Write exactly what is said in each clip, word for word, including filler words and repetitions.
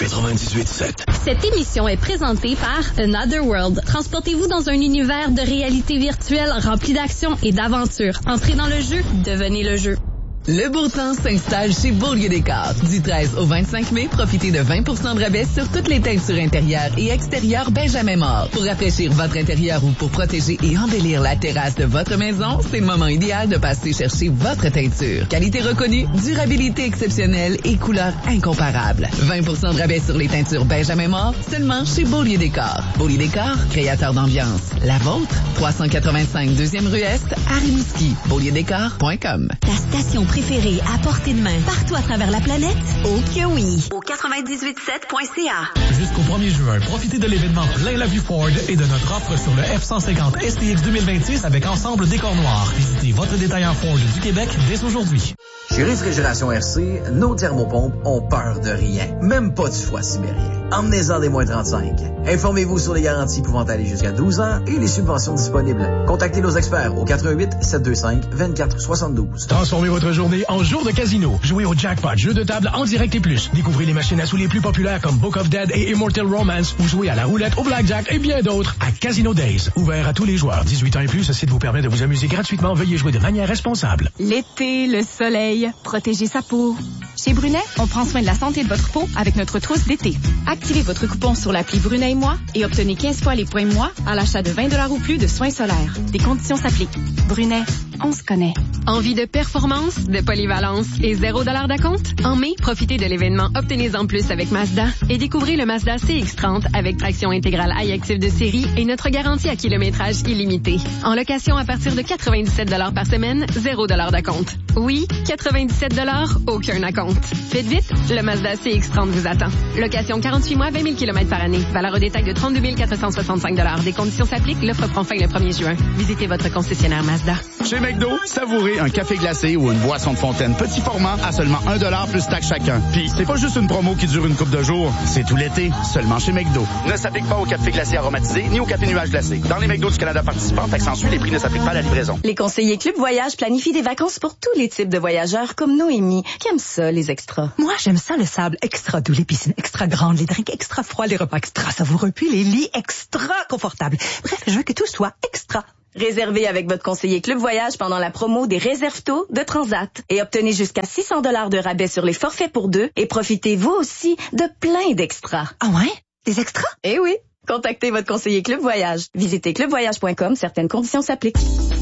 quatre-vingt-dix-huit sept. Cette émission est présentée par Another World. Transportez-vous dans un univers de réalité virtuelle rempli d'action et d'aventures. Entrez dans le jeu, devenez le jeu. Le beau temps s'installe chez Beaulieu Décor. Du treize au vingt-cinq mai, profitez de vingt pour cent de rabais sur toutes les teintures intérieures et extérieures Benjamin Mort. Pour rafraîchir votre intérieur ou pour protéger et embellir la terrasse de votre maison, c'est le moment idéal de passer chercher votre teinture. Qualité reconnue, durabilité exceptionnelle et couleur incomparable. vingt pour cent de rabais sur les teintures Benjamin Mort, seulement chez Beaulieu Décor. Beaulieu Décor, créateur d'ambiance. La vôtre, trois cent quatre-vingt-cinq deuxième rue Est, à Rimouski. beaulieu décor point com. Ta station préférée à portée de main partout à travers la planète? Oh que oui! Au quatre-vingt-dix-huit sept point c a. Jusqu'au premier juin, profitez de l'événement Plein la vue Ford et de notre offre sur le F cent cinquante S T X deux mille vingt-six avec ensemble décor noir. Visitez votre détaillant Ford du Québec dès aujourd'hui. Chez Réfrigération R C, nos thermopompes ont peur de rien, même pas du froid sibérien. Emmenez-en des moins trente-cinq. Informez-vous sur les garanties pouvant aller jusqu'à douze ans et les subventions disponibles. Contactez nos experts au quatre un huit, sept deux cinq, deux quatre sept deux. Transformez votre journée en jour de casino. Jouez au jackpot, jeu de table en direct et plus. Découvrez les machines à sous les plus populaires comme Book of Dead et Immortal Romance ou jouez à la roulette, au blackjack et bien d'autres à Casino Days. Ouvert à tous les joueurs. dix-huit ans et plus, ce site vous permet de vous amuser gratuitement. Veuillez jouer de manière responsable. L'été, le soleil, protéger sa peau. Chez Brunet, on prend soin de la santé de votre peau avec notre trousse d'été. Activez votre coupon sur l'appli Brunet et moi et obtenez quinze fois les points moi à l'achat de vingt dollars ou plus de soins solaires. Des conditions s'appliquent. Brunet, on se connaît. Envie de performance, de polyvalence et zéro dollar d'acompte? En mai, profitez de l'événement Obtenez-en plus avec Mazda et découvrez le Mazda C X trente avec traction intégrale iActive de série et notre garantie à kilométrage illimité. En location à partir de quatre-vingt-dix-sept dollars par semaine, zéro dollar d'acompte. Oui, quatre-vingt-dix-sept dollars, aucun acompte. Faites vite, le Mazda C X trente vous attend. Location quarante-huit mois, vingt mille kilomètres par année. Valeur au détail de trente-deux mille quatre cent soixante-cinq dollars. Des conditions s'appliquent. L'offre prend fin le premier juin. Visitez votre concessionnaire Mazda. Chez McDo, savourez un café glacé ou une boisson de fontaine petit format à seulement un dollar plus taxe chacun. Puis, c'est pas juste une promo qui dure une couple de jours. C'est tout l'été, seulement chez McDo. Ne s'applique pas au café glacé aromatisé ni au café nuage glacé. Dans les McDo du Canada participants, taxe s'ensuit, les prix ne s'appliquent pas à la livraison. Les conseillers Club Voyage planifient des vacances pour tous les types de voyageurs comme Noémie, qui aime ça, les extras. Moi, j'aime ça, le sable extra doux, les piscines extra grandes, les drinks extra froids, les repas extra savoureux, puis les lits extra confortables. Bref, je veux que tout soit extra. Réservez avec votre conseiller Club Voyage pendant la promo des Réserve-Taux de Transat et obtenez jusqu'à six cents dollars de rabais sur les forfaits pour deux et profitez vous aussi de plein d'extras. Ah ouais? Des extras? Eh oui! Contactez votre conseiller Club Voyage. Visitez club voyage point com, certaines conditions s'appliquent.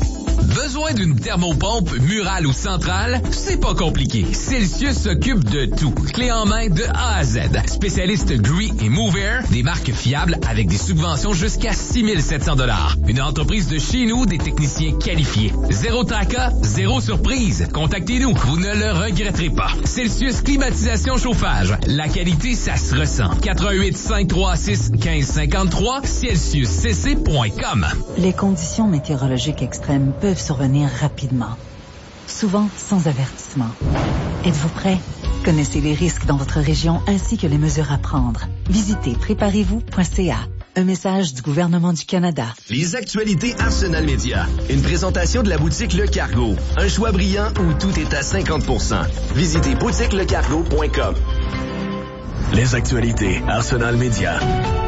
Besoin d'une thermopompe murale ou centrale? C'est pas compliqué. Celsius s'occupe de tout. Clé en main de A à Z. Spécialiste Gree et Mover, des marques fiables avec des subventions jusqu'à six mille sept cents dollars. Une entreprise de chez nous, des techniciens qualifiés. Zéro tracas, zéro surprise. Contactez-nous, vous ne le regretterez pas. Celsius Climatisation Chauffage. La qualité, ça se ressent. quatre un huit, cinq trois six, un cinq cinq trois, celsius c c point com. Les conditions météorologiques extrêmes peuvent survenir rapidement, souvent sans avertissement. Êtes-vous prêt? Connaissez les risques dans votre région ainsi que les mesures à prendre. Visitez préparez vous point c a. Un message du gouvernement du Canada. Les actualités Arsenal Média. Une présentation de la boutique Le Cargo. Un choix brillant où tout est à cinquante pour cent. Visitez boutique le cargo point com. Les actualités Arsenal Média.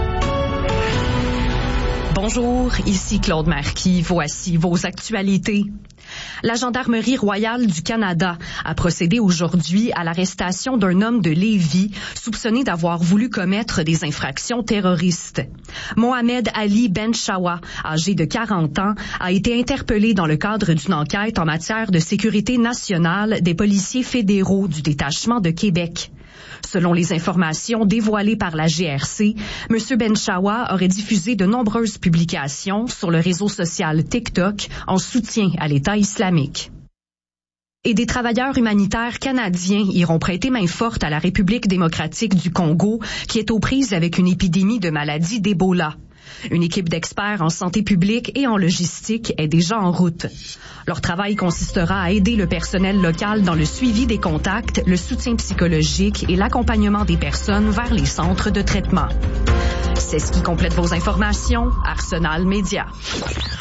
Bonjour, ici Claude Marquis. Voici vos actualités. La Gendarmerie royale du Canada a procédé aujourd'hui à l'arrestation d'un homme de Lévis soupçonné d'avoir voulu commettre des infractions terroristes. Mohamed Ali Ben Chawa, âgé de quarante ans, a été interpellé dans le cadre d'une enquête en matière de sécurité nationale des policiers fédéraux du détachement de Québec. Selon les informations dévoilées par la G R C, M. Ben Chawa aurait diffusé de nombreuses publications sur le réseau social TikTok en soutien à l'État islamique. Et des travailleurs humanitaires canadiens iront prêter main forte à la République démocratique du Congo, qui est aux prises avec une épidémie de maladie d'Ebola. Une équipe d'experts en santé publique et en logistique est déjà en route. Leur travail consistera à aider le personnel local dans le suivi des contacts, le soutien psychologique et l'accompagnement des personnes vers les centres de traitement. C'est ce qui complète vos informations. Arsenal Média.